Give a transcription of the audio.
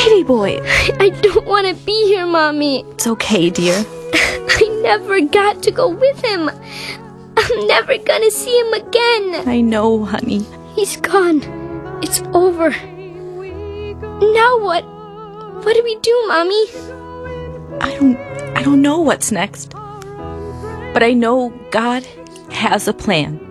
kitty boy. I don't want to be here, Mommy. It's okay, dear. I never got to go with him. I'm never gonna see him again. I know, honey. He's gone. It's over. Now what? What do we do, Mommy? I don't know what's next. But I know God has a plan.